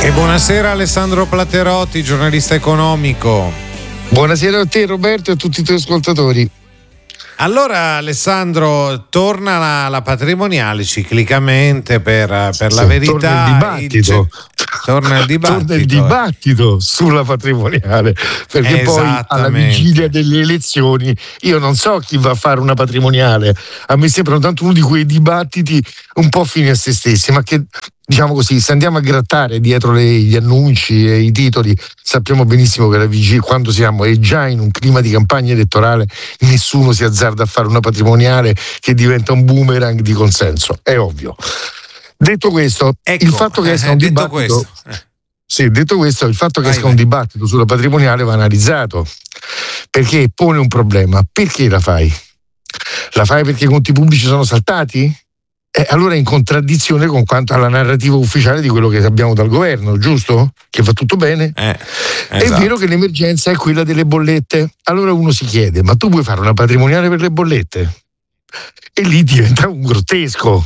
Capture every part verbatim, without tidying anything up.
E buonasera Alessandro Platerotti, giornalista economico. Buonasera a te Roberto e a tutti i tuoi ascoltatori. Allora Alessandro, torna la, la patrimoniale ciclicamente per, per sì, la verità. Torna il dibattito. Il, torna il dibattito. Torna il dibattito sulla patrimoniale, perché poi alla vigilia delle elezioni io non so chi va a fare una patrimoniale. A me sembra tanto uno di quei dibattiti un po' fini a se stessi, ma che, diciamo così, se andiamo a grattare dietro le, gli annunci e i titoli, sappiamo benissimo che la vigilia, quando siamo è già in un clima di campagna elettorale, nessuno si azzarda a fare una patrimoniale che diventa un boomerang di consenso, è ovvio. Detto questo, ecco, il fatto che esca eh, un dibattito eh. sì, detto questo, il fatto che vai, esca vai. un dibattito sulla patrimoniale va analizzato, perché pone un problema. Perché la fai? La fai perché i conti pubblici sono saltati? Eh, allora è in contraddizione con quanto alla narrativa ufficiale di quello che abbiamo dal governo, giusto? Che va tutto bene? Eh, esatto. È vero che l'emergenza è quella delle bollette. Allora uno si chiede, ma tu puoi fare una patrimoniale per le bollette? E lì diventa un grottesco.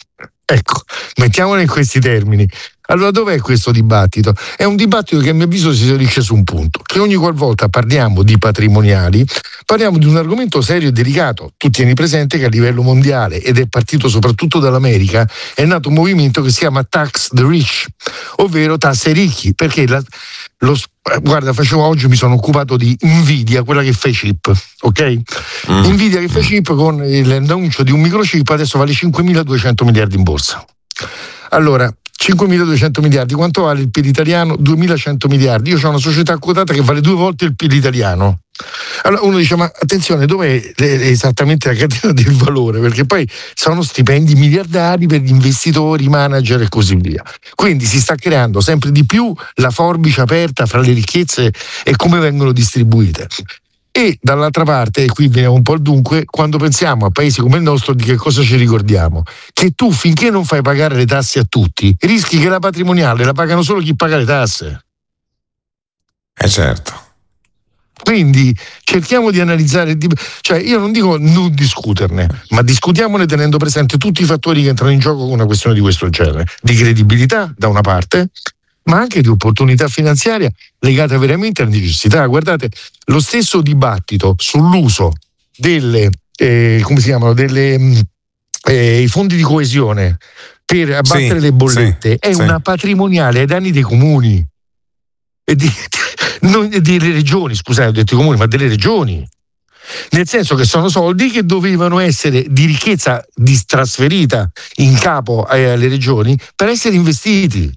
Ecco, mettiamola in questi termini. Allora dov'è questo dibattito? È un dibattito che a mio avviso si esaurisce su un punto, che ogni qualvolta parliamo di patrimoniali parliamo di un argomento serio e delicato. Tu tieni presente che a livello mondiale, ed è partito soprattutto dall'America, è nato un movimento che si chiama Tax the Rich, ovvero tasse ai ricchi, perché la, lo, guarda, facevo oggi, mi sono occupato di Nvidia, quella che fa i chip, ok? Mm. Nvidia che fa i chip, con l'annuncio di un microchip adesso vale cinquemiladuecento miliardi in borsa. Allora, cinquemiladuecento miliardi, quanto vale il P I L italiano? duemilacento miliardi. Io ho una società quotata che vale due volte il P I L italiano. Allora uno dice, ma attenzione, dov'è esattamente la catena del valore? Perché poi sono stipendi miliardari per gli investitori, manager e così via. Quindi si sta creando sempre di più la forbice aperta fra le ricchezze e come vengono distribuite. E dall'altra parte, e qui veniamo un po' al dunque, quando pensiamo a paesi come il nostro, di che cosa ci ricordiamo? Che tu, finché non fai pagare le tasse a tutti, rischi che la patrimoniale la pagano solo chi paga le tasse. Eh certo. Quindi cerchiamo di analizzare, cioè io non dico non discuterne, ma discutiamone tenendo presente tutti i fattori che entrano in gioco con una questione di questo genere, di credibilità da una parte, ma anche di opportunità finanziaria legata veramente alle necessità. Guardate, lo stesso dibattito sull'uso delle, eh, come si chiamano, delle, eh, i fondi di coesione per abbattere sì, le bollette, sì, è sì. una patrimoniale ai danni dei comuni e di, non delle regioni, scusate, ho detto i comuni, ma delle regioni. Nel senso che sono soldi che dovevano essere di ricchezza trasferita in capo alle regioni per essere investiti.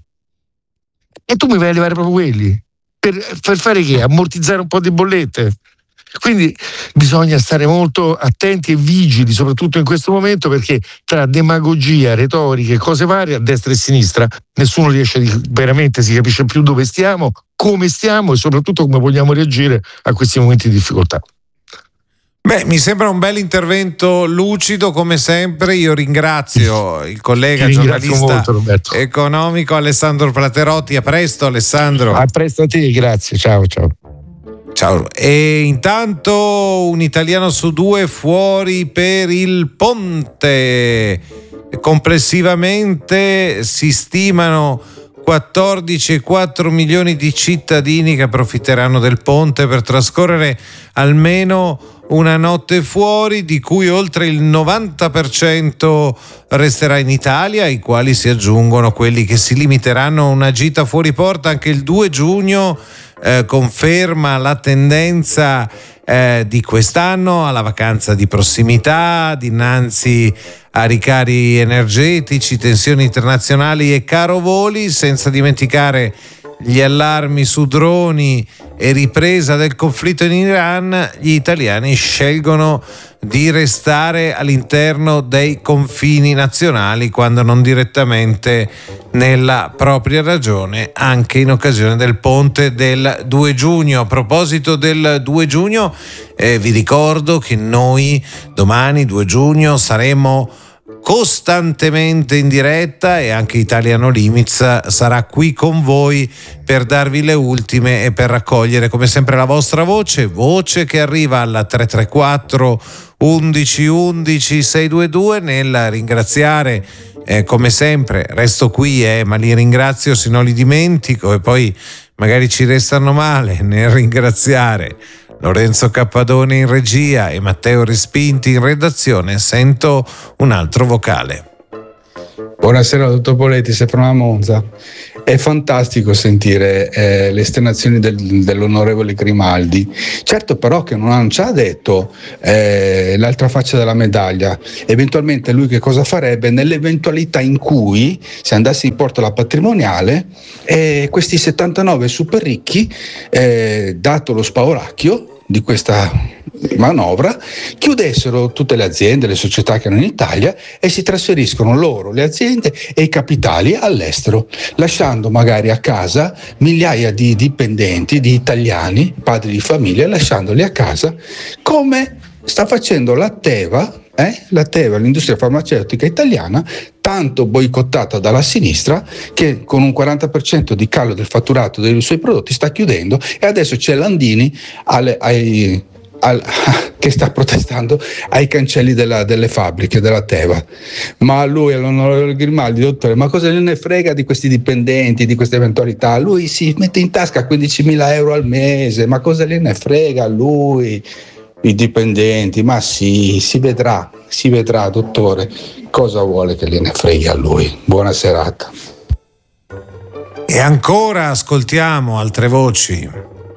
E tu mi vai a levare proprio quelli per, per fare che? Ammortizzare un po' di bollette. Quindi bisogna stare molto attenti e vigili, soprattutto in questo momento, perché tra demagogia, retoriche, cose varie a destra e a sinistra nessuno riesce di, veramente si capisce più dove stiamo, come stiamo e soprattutto come vogliamo reagire a questi momenti di difficoltà. Beh, mi sembra un bel intervento lucido come sempre. Io ringrazio il collega giornalista molto, economico Alessandro Platerotti. A presto Alessandro. A presto a te, grazie, ciao ciao. Ciao. E intanto un italiano su due fuori per il ponte. Complessivamente si stimano quattordici virgola quattro milioni di cittadini che approfitteranno del ponte per trascorrere almeno una notte fuori, di cui oltre il novanta per cento resterà in Italia, ai quali si aggiungono quelli che si limiteranno a una gita fuori porta. Anche il due giugno eh, conferma la tendenza eh, di quest'anno alla vacanza di prossimità, dinanzi a ricari energetici, tensioni internazionali e caro voli, senza dimenticare gli allarmi su droni e ripresa del conflitto in Iran. Gli italiani scelgono di restare all'interno dei confini nazionali, quando non direttamente nella propria regione, anche in occasione del ponte del due giugno. A proposito del due giugno, eh, vi ricordo che noi domani due giugno saremo costantemente in diretta e anche Italiano Limits sarà qui con voi per darvi le ultime e per raccogliere come sempre la vostra voce, voce che arriva alla tre tre quattro undici undici seicentodventidue. Nel ringraziare, eh, come sempre, resto qui, eh, ma li ringrazio se non li dimentico e poi magari ci restano male. Nel ringraziare Lorenzo Cappadone in regia e Matteo Respinti in redazione, sento un altro vocale. Buonasera dottor Poletti, Stefano Monza. È fantastico sentire eh, le esternazioni del, dell'onorevole Grimaldi. Certo però che non ci ha detto eh, l'altra faccia della medaglia, eventualmente lui che cosa farebbe nell'eventualità in cui se andasse in porto la patrimoniale e eh, questi settantanove super ricchi, eh, dato lo spauracchio di questa manovra, chiudessero tutte le aziende, le società che hanno in Italia e si trasferiscono loro, le aziende e i capitali all'estero, lasciando magari a casa migliaia di dipendenti, di italiani, padri di famiglia, lasciandoli a casa, come sta facendo la Teva, eh? la Teva, l'industria farmaceutica italiana, tanto boicottata dalla sinistra, che con un quaranta per cento di calo del fatturato dei suoi prodotti sta chiudendo, e adesso c'è Landini alle, ai, al, che sta protestando ai cancelli della, delle fabbriche della Teva. Ma a lui, all'onorevole Grimaldi, dottore, ma cosa ne frega di questi dipendenti, di queste eventualità? Lui si mette in tasca quindicimila euro al mese, ma cosa ne frega a lui? I dipendenti, ma sì, si vedrà, si vedrà, dottore, cosa vuole che gliene freghi a lui. Buona serata. E ancora ascoltiamo altre voci.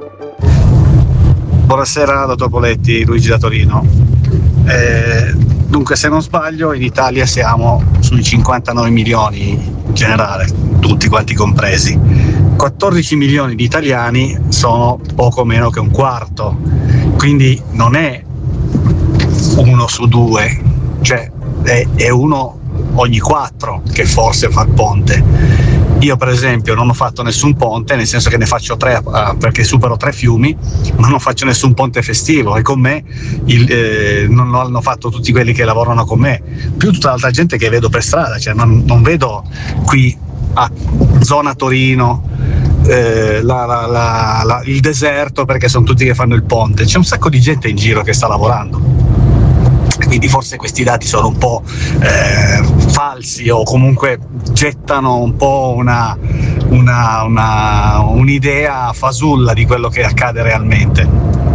Buonasera dottor Poletti, Luigi da Torino. Eh, dunque, se non sbaglio, in Italia siamo sui cinquantanove milioni in generale, tutti quanti compresi. quattordici milioni di italiani sono poco meno che un quarto, quindi non è uno su due, cioè è, è uno ogni quattro che forse fa il ponte. Io per esempio non ho fatto nessun ponte, nel senso che ne faccio tre uh, perché supero tre fiumi, ma non faccio nessun ponte festivo, e con me il, eh, non lo hanno fatto tutti quelli che lavorano con me, più tutta l'altra gente che vedo per strada, cioè non, non vedo qui a zona Torino eh, la, la, la, la, il deserto, perché sono tutti che fanno il ponte, c'è un sacco di gente in giro che sta lavorando. Quindi forse questi dati sono un po' eh, falsi, o comunque gettano un po' una, una, una, un'idea fasulla di quello che accade realmente.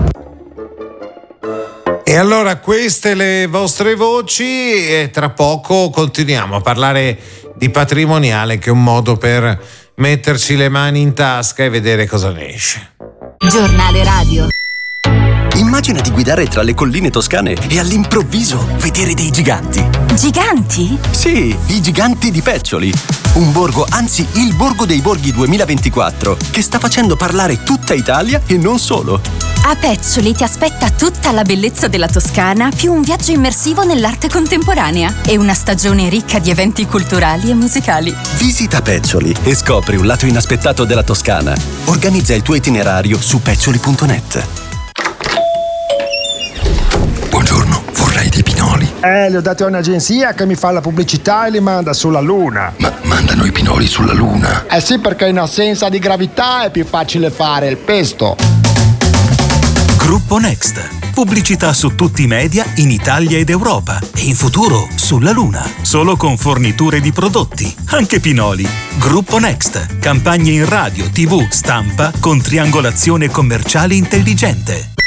E allora queste le vostre voci, e tra poco continuiamo a parlare di patrimoniale, che è un modo per metterci le mani in tasca e vedere cosa ne esce. Giornale radio. Immagina di guidare tra le colline toscane e all'improvviso vedere dei giganti. Giganti? Sì, i giganti di Peccioli. Un borgo, anzi il borgo dei borghi duemilaventiquattro, che sta facendo parlare tutta Italia e non solo. A Peccioli ti aspetta tutta la bellezza della Toscana, più un viaggio immersivo nell'arte contemporanea e una stagione ricca di eventi culturali e musicali. Visita Peccioli e scopri un lato inaspettato della Toscana. Organizza il tuo itinerario su peccioli punto net. Buongiorno, vorrei dei pinoli. Eh, li ho dati a un'agenzia che mi fa la pubblicità e li manda sulla Luna. Ma mandano i pinoli sulla Luna? Eh sì, perché in assenza di gravità è più facile fare il pesto. Gruppo Next. Pubblicità su tutti i media in Italia ed Europa e in futuro sulla Luna. Solo con forniture di prodotti, anche pinoli. Gruppo Next. Campagne in radio, tivù, stampa con triangolazione commerciale intelligente.